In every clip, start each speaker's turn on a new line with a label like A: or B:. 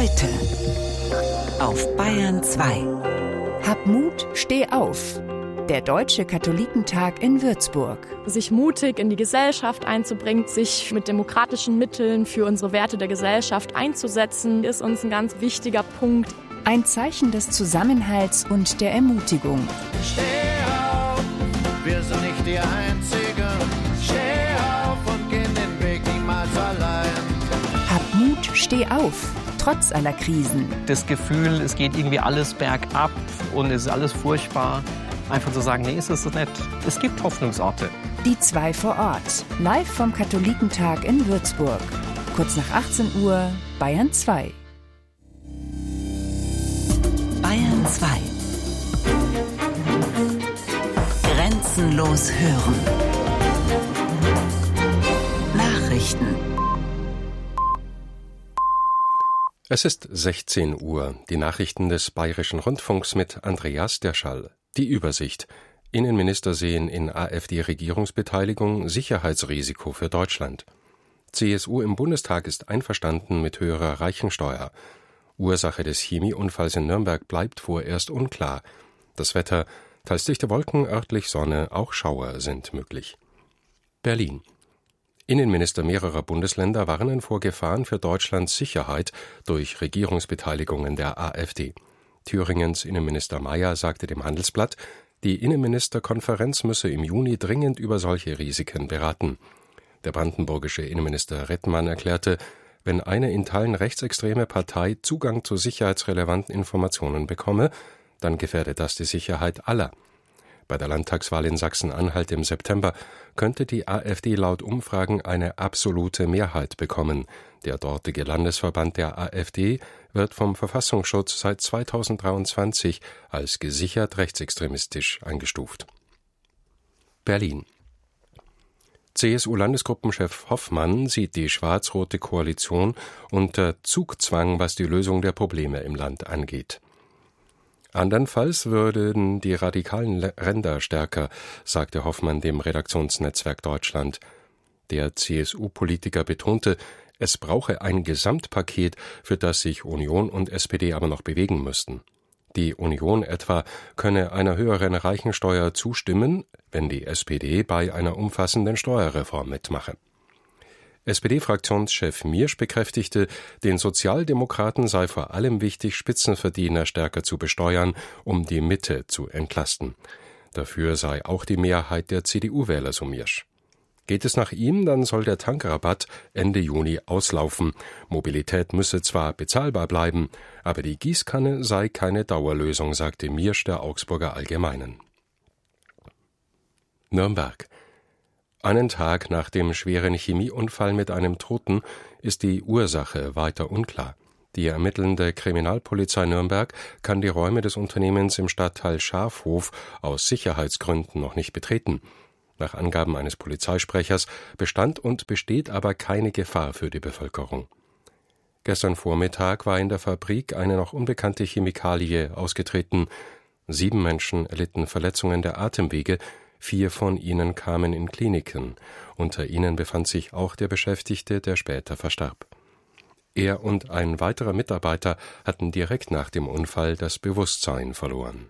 A: Heute auf Bayern 2.
B: Hab Mut, steh auf. Der Deutsche Katholikentag in Würzburg.
C: Sich mutig in die Gesellschaft einzubringen, sich mit demokratischen Mitteln für unsere Werte der Gesellschaft einzusetzen, ist uns ein ganz wichtiger Punkt.
B: Ein Zeichen des Zusammenhalts und der Ermutigung.
D: Steh auf, wir sind nicht die Einzigen. Steh auf und geh den Weg niemals allein.
B: Hab Mut, steh auf. Trotz aller Krisen.
E: Das Gefühl, es geht irgendwie alles bergab und es ist alles furchtbar. Einfach zu sagen, nee, ist es nicht. Es gibt Hoffnungsorte.
B: Die 2 vor Ort. Live vom Katholikentag in Würzburg. Kurz nach 18 Uhr, Bayern 2.
A: Bayern 2. Grenzenlos hören. Nachrichten.
F: Es ist 16 Uhr. Die Nachrichten des Bayerischen Rundfunks mit Andreas Derschall. Die Übersicht. Innenminister sehen in AfD-Regierungsbeteiligung Sicherheitsrisiko für Deutschland. CSU im Bundestag ist einverstanden mit höherer Reichensteuer. Ursache des Chemieunfalls in Nürnberg bleibt vorerst unklar. Das Wetter, teils dichte Wolken, örtlich Sonne, auch Schauer sind möglich. Berlin. Innenminister mehrerer Bundesländer warnen vor Gefahren für Deutschlands Sicherheit durch Regierungsbeteiligungen der AfD. Thüringens Innenminister Mayer sagte dem Handelsblatt, die Innenministerkonferenz müsse im Juni dringend über solche Risiken beraten. Der brandenburgische Innenminister Rettmann erklärte, wenn eine in Teilen rechtsextreme Partei Zugang zu sicherheitsrelevanten Informationen bekomme, dann gefährde das die Sicherheit aller. Bei der Landtagswahl in Sachsen-Anhalt im September könnte die AfD laut Umfragen eine absolute Mehrheit bekommen. Der dortige Landesverband der AfD wird vom Verfassungsschutz seit 2023 als gesichert rechtsextremistisch eingestuft. Berlin. CSU-Landesgruppenchef Hoffmann sieht die schwarz-rote Koalition unter Zugzwang, was die Lösung der Probleme im Land angeht. Andernfalls würden die radikalen Ränder stärker, sagte Hoffmann dem Redaktionsnetzwerk Deutschland. Der CSU-Politiker betonte, es brauche ein Gesamtpaket, für das sich Union und SPD aber noch bewegen müssten. Die Union etwa könne einer höheren Reichensteuer zustimmen, wenn die SPD bei einer umfassenden Steuerreform mitmache. SPD-Fraktionschef Miersch bekräftigte, den Sozialdemokraten sei vor allem wichtig, Spitzenverdiener stärker zu besteuern, um die Mitte zu entlasten. Dafür sei auch die Mehrheit der CDU-Wähler, so Miersch. Geht es nach ihm, dann soll der Tankrabatt Ende Juni auslaufen. Mobilität müsse zwar bezahlbar bleiben, aber die Gießkanne sei keine Dauerlösung, sagte Miersch der Augsburger Allgemeinen. Nürnberg. Einen Tag nach dem schweren Chemieunfall mit einem Toten ist die Ursache weiter unklar. Die ermittelnde Kriminalpolizei Nürnberg kann die Räume des Unternehmens im Stadtteil Schafhof aus Sicherheitsgründen noch nicht betreten. Nach Angaben eines Polizeisprechers bestand und besteht aber keine Gefahr für die Bevölkerung. Gestern Vormittag war in der Fabrik eine noch unbekannte Chemikalie ausgetreten. 7 Menschen erlitten Verletzungen der Atemwege, 4 von ihnen kamen in Kliniken. Unter ihnen befand sich auch der Beschäftigte, der später verstarb. Er und ein weiterer Mitarbeiter hatten direkt nach dem Unfall das Bewusstsein verloren.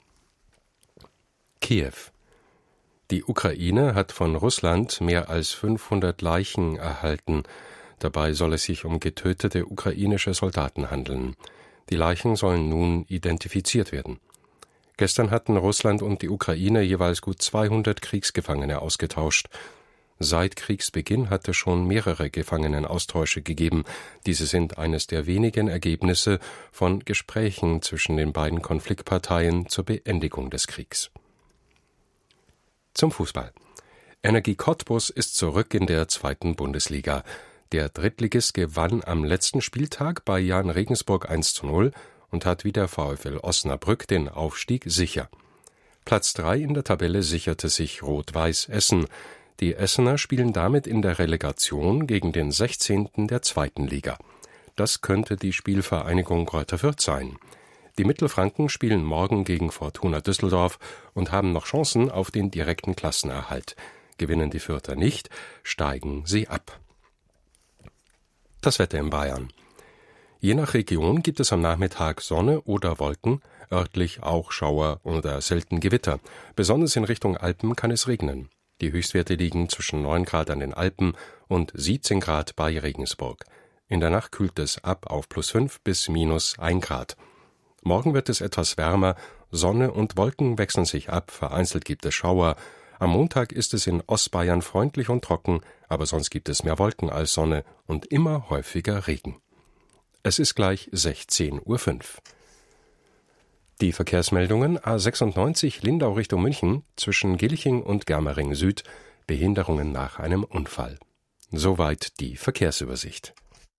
F: Kiew. Die Ukraine hat von Russland mehr als 500 Leichen erhalten. Dabei soll es sich um getötete ukrainische Soldaten handeln. Die Leichen sollen nun identifiziert werden. Gestern hatten Russland und die Ukraine jeweils gut 200 Kriegsgefangene ausgetauscht. Seit Kriegsbeginn hat es schon mehrere Gefangenenaustausche gegeben. Diese sind eines der wenigen Ergebnisse von Gesprächen zwischen den beiden Konfliktparteien zur Beendigung des Kriegs. Zum Fußball. Energie Cottbus ist zurück in der 2. Bundesliga. Der Drittligist gewann am letzten Spieltag bei Jahn Regensburg 1:0 und hat wie der VfL Osnabrück den Aufstieg sicher. Platz 3 in der Tabelle sicherte sich Rot-Weiß Essen. Die Essener spielen damit in der Relegation gegen den 16. der 2. Liga. Das könnte die Spielvereinigung Greuther Fürth sein. Die Mittelfranken spielen morgen gegen Fortuna Düsseldorf und haben noch Chancen auf den direkten Klassenerhalt. Gewinnen die Fürther nicht, steigen sie ab. Das Wetter in Bayern. Je nach Region gibt es am Nachmittag Sonne oder Wolken, örtlich auch Schauer oder selten Gewitter. Besonders in Richtung Alpen kann es regnen. Die Höchstwerte liegen zwischen 9 Grad an den Alpen und 17 Grad bei Regensburg. In der Nacht kühlt es ab auf +5 bis -1 Grad. Morgen wird es etwas wärmer, Sonne und Wolken wechseln sich ab, vereinzelt gibt es Schauer. Am Montag ist es in Ostbayern freundlich und trocken, aber sonst gibt es mehr Wolken als Sonne und immer häufiger Regen. Es ist gleich 16:05 Uhr. Die Verkehrsmeldungen: A96 Lindau Richtung München zwischen Gilching und Germering Süd, Behinderungen nach einem Unfall. Soweit die Verkehrsübersicht.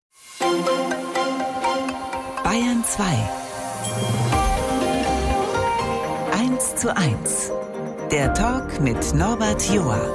A: Bayern 2 1:1. Der Talk mit Norbert Joa.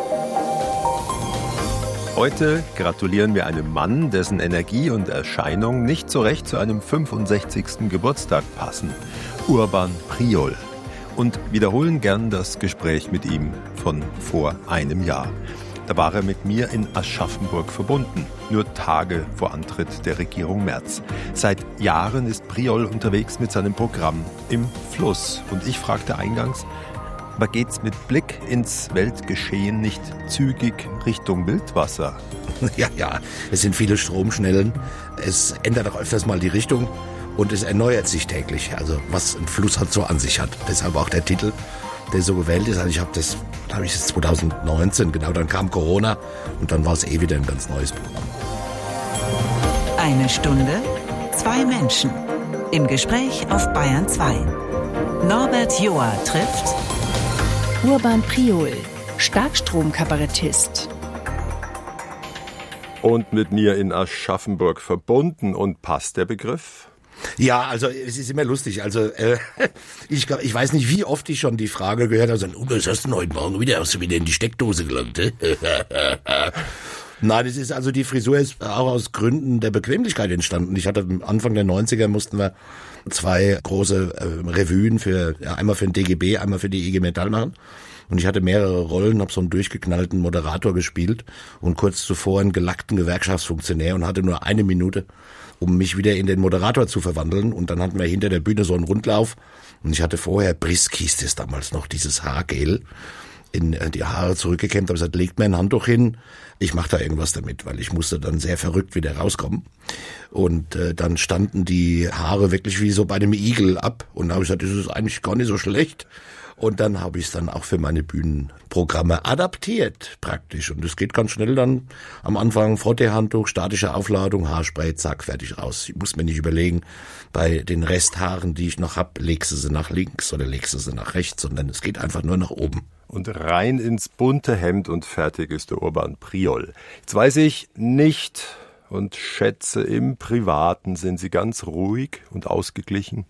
G: Heute gratulieren wir einem Mann, dessen Energie und Erscheinung nicht so recht zu einem 65. Geburtstag passen. Urban Priol. Und wiederholen gern das Gespräch mit ihm von vor einem Jahr. Da war er mit mir in Aschaffenburg verbunden, nur Tage vor Antritt der Regierung Merz. Seit Jahren ist Priol unterwegs mit seinem Programm Im Fluss. Und ich fragte eingangs, aber geht's mit Blick ins Weltgeschehen nicht zügig Richtung Wildwasser?
H: Ja, es sind viele Stromschnellen. Es ändert auch öfters mal die Richtung und es erneuert sich täglich. Also was ein Fluss halt so an sich hat. Deshalb auch der Titel, der so gewählt ist. Also ich habe das 2019, genau, dann kam Corona und dann war es wieder ein ganz neues Programm.
A: 1 Stunde, 2 Menschen. Im Gespräch auf Bayern 2. Norbert Joa trifft
B: Urban Priol, Starkstromkabarettist.
G: Und mit mir in Aschaffenburg verbunden. Und passt der Begriff?
H: Ja, also es ist immer lustig. Also ich weiß nicht, wie oft ich schon die Frage gehört habe, was hast du denn heute Morgen wieder? Hast du wieder in die Steckdose gelangt? Nein, es ist also, die Frisur ist auch aus Gründen der Bequemlichkeit entstanden. Ich hatte am Anfang der 90er mussten wir 2 große Revuen einmal für den DGB, einmal für die IG Metall machen. Und ich hatte mehrere Rollen, habe so einen durchgeknallten Moderator gespielt und kurz zuvor einen gelackten Gewerkschaftsfunktionär und hatte nur 1 Minute, um mich wieder in den Moderator zu verwandeln. Und dann hatten wir hinter der Bühne so einen Rundlauf und ich hatte vorher, Brisk hieß es damals noch, dieses Haargel in die Haare zurückgekämmt, habe gesagt, legt mir ein Handtuch hin, ich mache da irgendwas damit, weil ich musste dann sehr verrückt wieder rauskommen. Und dann standen die Haare wirklich wie so bei einem Igel ab und da habe ich gesagt, das ist eigentlich gar nicht so schlecht. Und dann habe ich es dann auch für meine Bühnenprogramme adaptiert praktisch. Und es geht ganz schnell dann am Anfang, Frotteehandtuch, statische Aufladung, Haarspray, zack, fertig raus. Ich muss mir nicht überlegen, bei den Resthaaren, die ich noch habe, legst du sie nach links oder legst du sie nach rechts, sondern es geht einfach nur nach oben.
G: Und rein ins bunte Hemd und fertig ist der Urban Priol. Jetzt weiß ich nicht und schätze, im Privaten sind Sie ganz ruhig und ausgeglichen.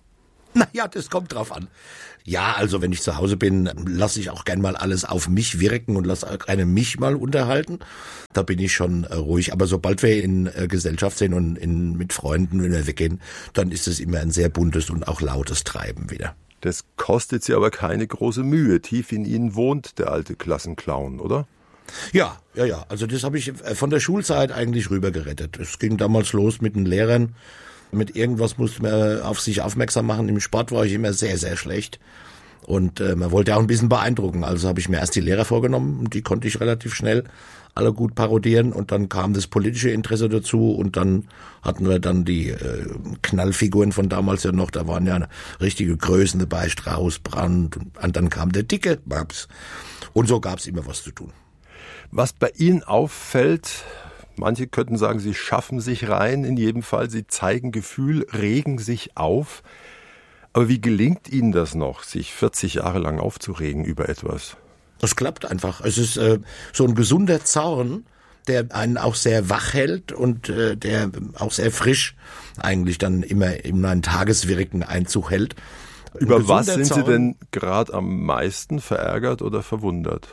H: Naja, das kommt drauf an. Ja, also wenn ich zu Hause bin, lasse ich auch gern mal alles auf mich wirken und lasse gerne mich mal unterhalten. Da bin ich schon ruhig. Aber sobald wir in Gesellschaft sind und mit Freunden, wenn wir weggehen, dann ist es immer ein sehr buntes und auch lautes Treiben wieder.
G: Das kostet Sie aber keine große Mühe. Tief in Ihnen wohnt der alte Klassenclown, oder?
H: Ja. Also das habe ich von der Schulzeit eigentlich rübergerettet. Es ging damals los mit den Lehrern. Mit irgendwas musste man auf sich aufmerksam machen. Im Sport war ich immer sehr, sehr schlecht. Und man wollte auch ein bisschen beeindrucken. Also habe ich mir erst die Lehrer vorgenommen und die konnte ich relativ schnell alle gut parodieren. Und dann kam das politische Interesse dazu und dann hatten wir dann die Knallfiguren von damals ja noch. Da waren ja richtige Größen dabei, Strauß, Brandt und dann kam der dicke Babs. Und so gab es immer was zu tun.
G: Was bei Ihnen auffällt, manche könnten sagen, Sie schaffen sich rein, in jedem Fall, Sie zeigen Gefühl, regen sich auf. Aber wie gelingt Ihnen das noch, sich 40 Jahre lang aufzuregen über etwas?
H: Das klappt einfach. Es ist so ein gesunder Zorn, der einen auch sehr wach hält und der auch sehr frisch eigentlich dann immer in mein Tageswirken Einzug hält.
G: Über was sind Sie denn gerade am meisten verärgert oder verwundert?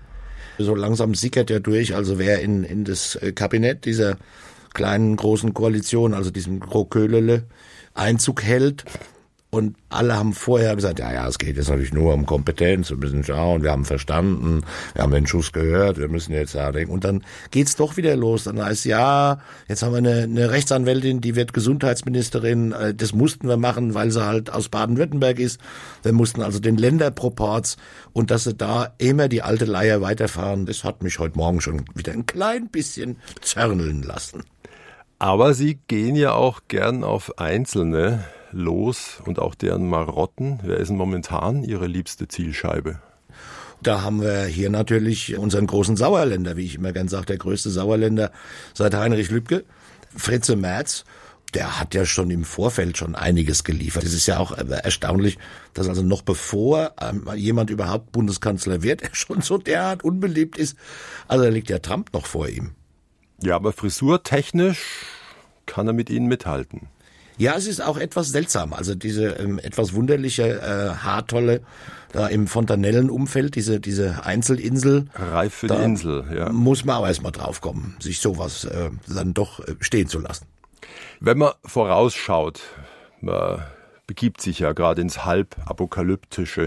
H: So langsam sickert ja durch, also wer in das Kabinett dieser kleinen, großen Koalition, also diesem GroKoelele, Einzug hält. Und alle haben vorher gesagt, ja, es geht jetzt natürlich nur um Kompetenz, wir müssen schauen, wir haben verstanden, wir haben den Schuss gehört, wir müssen jetzt nachdenken. Und dann geht's doch wieder los. Dann heißt ja, jetzt haben wir eine Rechtsanwältin, die wird Gesundheitsministerin. Das mussten wir machen, weil sie halt aus Baden-Württemberg ist. Wir mussten also den Länderproports und dass sie da immer die alte Leier weiterfahren, das hat mich heute Morgen schon wieder ein klein bisschen zörneln lassen.
G: Aber Sie gehen ja auch gern auf Einzelne los und auch deren Marotten. Wer ist denn momentan Ihre liebste Zielscheibe?
H: Da haben wir hier natürlich unseren großen Sauerländer, wie ich immer gern sage, der größte Sauerländer seit Heinrich Lübke, Fritze Merz. Der hat ja schon im Vorfeld schon einiges geliefert. Es ist ja auch erstaunlich, dass also noch bevor jemand überhaupt Bundeskanzler wird, er schon so derart unbeliebt ist. Also da liegt ja Trump noch vor ihm.
G: Ja, aber frisurtechnisch kann er mit Ihnen mithalten.
H: Ja, es ist auch etwas seltsam. Also diese etwas wunderliche Haartolle da im Fontanellenumfeld, diese Einzelinsel.
G: Reif für die Insel, ja.
H: Muss man auch erstmal drauf kommen, sich sowas dann doch stehen zu lassen.
G: Wenn man vorausschaut, man begibt sich ja gerade ins Halbapokalyptische,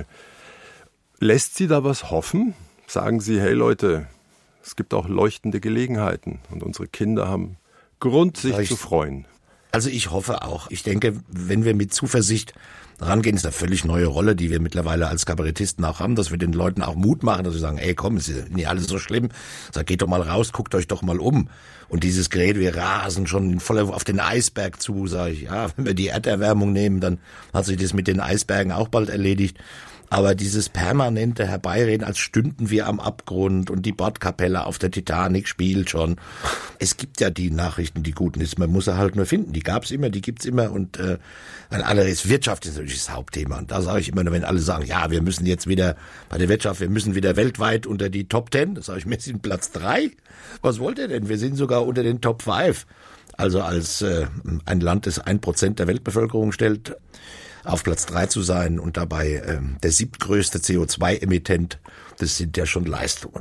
G: lässt Sie da was hoffen? Sagen Sie, hey Leute, es gibt auch leuchtende Gelegenheiten und unsere Kinder haben Grund, sich zu freuen.
H: Also ich hoffe auch. Ich denke, wenn wir mit Zuversicht rangehen, ist eine völlig neue Rolle, die wir mittlerweile als Kabarettisten auch haben, dass wir den Leuten auch Mut machen, dass sie sagen, ey komm, ist nicht alles so schlimm. Sag, geht doch mal raus, guckt euch doch mal um. Und dieses Gerät, wir rasen schon voll auf den Eisberg zu, sage ich. Ja, wenn wir die Erderwärmung nehmen, dann hat sich das mit den Eisbergen auch bald erledigt. Aber dieses permanente Herbeireden, als stünden wir am Abgrund und die Bordkapelle auf der Titanic spielt schon. Es gibt ja die Nachrichten, die guten ist. Man muss sie halt nur finden. Die gab's immer, die gibt's immer. Und weil Wirtschaft ist natürlich das Hauptthema. Und da sage ich immer nur, wenn alle sagen, ja, wir müssen jetzt wieder bei der Wirtschaft, wir müssen wieder weltweit unter die Top 10. Da sage ich, wir sind Platz 3. Was wollt ihr denn? Wir sind sogar unter den Top 5. Also als ein Land, das 1% der Weltbevölkerung stellt, auf Platz 3 zu sein und dabei der 7. größte CO2-Emittent, das sind ja schon Leistungen.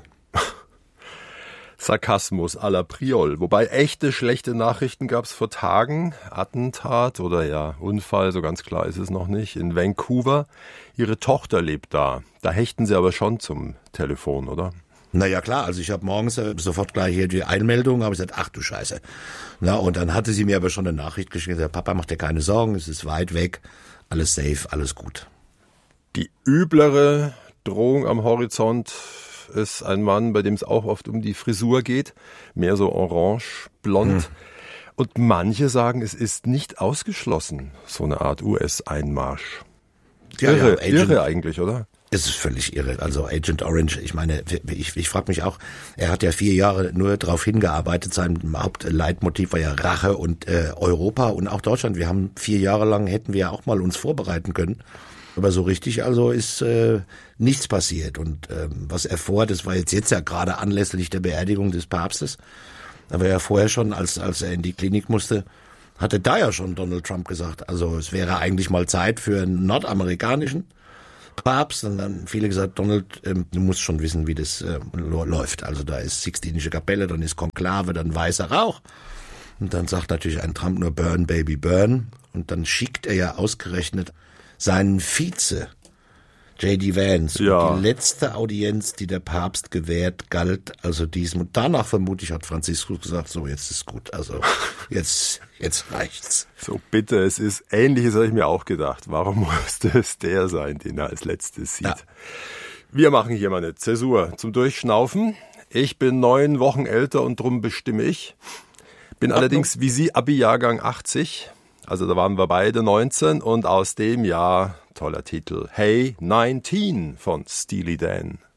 G: Sarkasmus à la Priol. Wobei echte schlechte Nachrichten gab es vor Tagen. Attentat oder ja Unfall, so ganz klar ist es noch nicht. In Vancouver. Ihre Tochter lebt da. Da hechten Sie aber schon zum Telefon, oder?
H: Naja klar, also ich habe morgens sofort gleich hier die Einmeldung, habe ich gesagt, ach du Scheiße. Na, und dann hatte sie mir aber schon eine Nachricht geschickt, gesagt, Papa, mach dir keine Sorgen, es ist weit weg. Alles safe, alles gut.
G: Die üblere Drohung am Horizont ist ein Mann, bei dem es auch oft um die Frisur geht. Mehr so orange, blond. Und manche sagen, es ist nicht ausgeschlossen, so eine Art US-Einmarsch.
H: Ja,
G: irre eigentlich, oder?
H: Es ist völlig irre. Also Agent Orange, ich meine, ich frage mich auch, er hat ja 4 Jahre nur darauf hingearbeitet, sein Hauptleitmotiv war ja Rache und Europa und auch Deutschland. Wir haben 4 Jahre lang, hätten wir ja auch mal uns vorbereiten können. Aber so richtig also ist nichts passiert. Und was er vorhat, das war jetzt ja gerade anlässlich der Beerdigung des Papstes, aber ja vorher schon, als er in die Klinik musste, hatte da ja schon Donald Trump gesagt, also es wäre eigentlich mal Zeit für einen nordamerikanischen Papst. Und dann viele gesagt, Donald, du musst schon wissen, wie das läuft. Also da ist Sixtinische Kapelle, dann ist Konklave, dann weißer Rauch. Und dann sagt natürlich ein Trump nur Burn, Baby, Burn. Und dann schickt er ja ausgerechnet seinen Vize, J.D. Vance. Ja. Und die letzte Audienz, die der Papst gewährt, galt also diesem. Und danach vermutlich hat Franziskus gesagt, so jetzt ist gut. Also jetzt reicht's.
G: So bitte, es ist Ähnliches, habe ich mir auch gedacht. Warum musste es der sein, den er als letztes sieht? Ja. Wir machen hier mal eine Zäsur zum Durchschnaufen. Ich bin 9 Wochen älter und drum bestimme ich. Bin allerdings wie Sie Abi-Jahrgang 80. Also da waren wir beide 19 und aus dem Jahr, toller Titel, Hey 19 von Steely Dan.